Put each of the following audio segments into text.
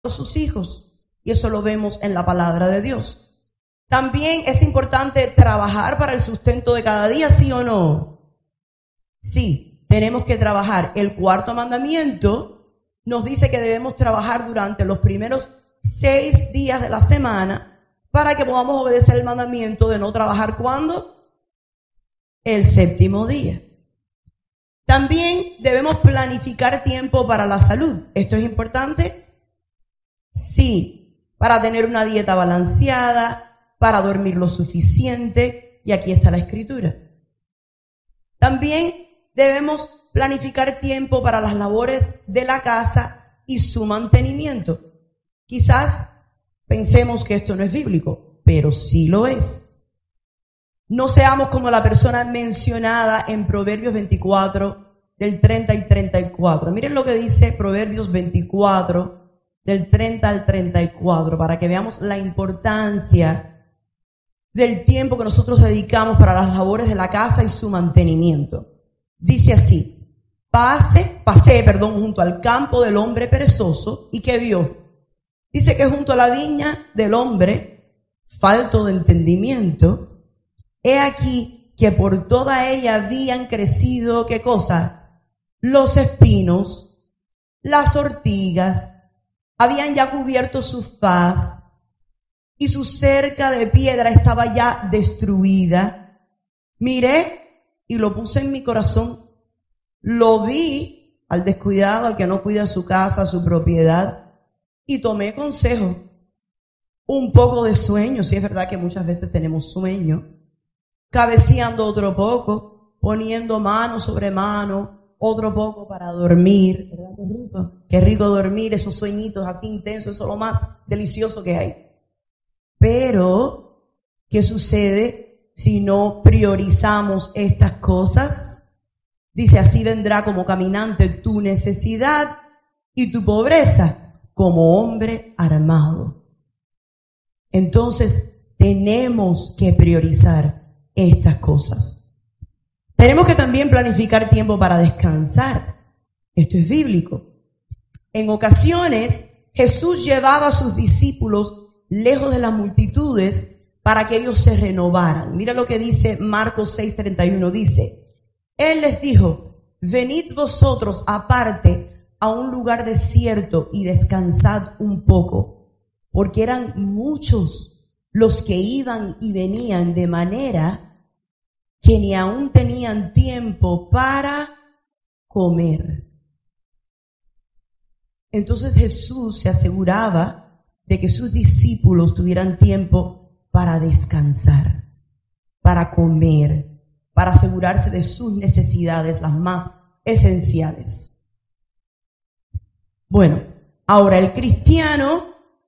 sus hijos. Y eso lo vemos en la palabra de Dios. También es importante trabajar para el sustento de cada día, ¿sí o no? Sí, tenemos que trabajar. El cuarto mandamiento nos dice que debemos trabajar durante los primeros 6 días de la semana para que podamos obedecer el mandamiento de no trabajar. ¿Cuándo? El 7º día. También debemos planificar tiempo para la salud. ¿Esto es importante? Sí, para tener una dieta balanceada, para dormir lo suficiente, y aquí está la escritura. También debemos planificar tiempo para las labores de la casa y su mantenimiento. Quizás pensemos que esto no es bíblico, pero sí lo es. No seamos como la persona mencionada en Proverbios 24, del 30 y 34. Miren lo que dice Proverbios 24, del 30 al 34, para que veamos la importancia del tiempo que nosotros dedicamos para las labores de la casa y su mantenimiento. Dice así: pasé, junto al campo del hombre perezoso, y ¿qué vio? Dice que junto a la viña del hombre falto de entendimiento, he aquí que por toda ella habían crecido, ¿qué cosa? Los espinos, las ortigas, habían ya cubierto su faz, y su cerca de piedra estaba ya destruida. Miré y lo puse en mi corazón. Lo vi al descuidado, al que no cuida su casa, su propiedad, y tomé consejo. Un poco de sueño, si es verdad que muchas veces tenemos sueño, cabeceando otro poco, poniendo mano sobre mano, otro poco para dormir. ¿Verdad qué rico? Qué rico dormir, esos sueñitos así intensos, eso es lo más delicioso que hay. Pero, ¿qué sucede si no priorizamos estas cosas? Dice: así vendrá como caminante tu necesidad y tu pobreza como hombre armado. Entonces, tenemos que priorizar estas cosas. Tenemos que también planificar tiempo para descansar. Esto es bíblico. En ocasiones, Jesús llevaba a sus discípulos lejos de las multitudes para que ellos se renovaran. Mira lo que dice Marcos 6:31. Dice: Él les dijo: venid vosotros aparte a un lugar desierto y descansad un poco, porque eran muchos los que iban y venían, de manera que ni aún tenían tiempo para comer. Entonces Jesús se aseguraba de que sus discípulos tuvieran tiempo para descansar, para comer, para asegurarse de sus necesidades, las más esenciales. Bueno, ahora el cristiano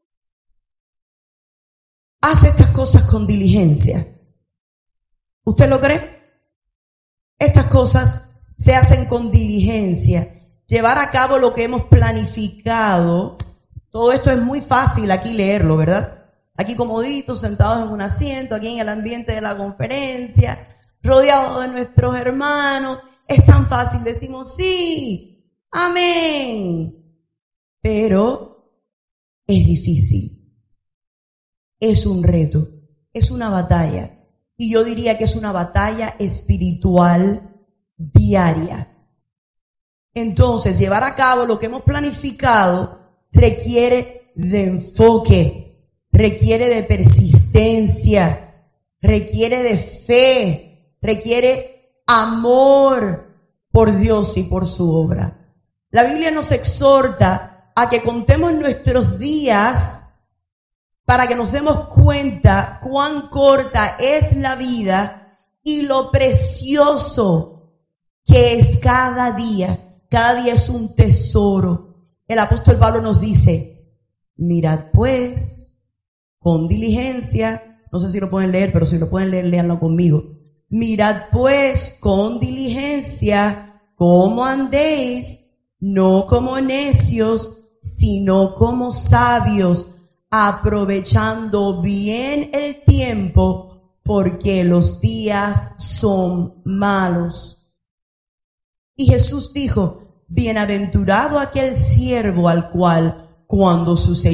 hace estas cosas con diligencia. ¿Usted lo cree? Estas cosas se hacen con diligencia. Llevar a cabo lo que hemos planificado. Todo esto es muy fácil aquí leerlo, ¿verdad? Aquí comoditos, sentados en un asiento, aquí en el ambiente de la conferencia, rodeados de nuestros hermanos. Es tan fácil, decimos sí, amén. Pero es difícil. Es un reto, es una batalla. Y yo diría que es una batalla espiritual diaria. Entonces, llevar a cabo lo que hemos planificado requiere de enfoque, requiere de persistencia, requiere de fe, requiere amor por Dios y por su obra. La Biblia nos exhorta a que contemos nuestros días para que nos demos cuenta cuán corta es la vida y lo precioso que es cada día. Cada día es un tesoro. El apóstol Pablo nos dice: mirad pues con diligencia. No sé si lo pueden leer, pero si lo pueden leer, léanlo conmigo. Mirad pues con diligencia cómo andéis, no como necios, sino como sabios, aprovechando bien el tiempo, porque los días son malos. Y Jesús dijo: bienaventurado aquel siervo al cual, cuando sucedió.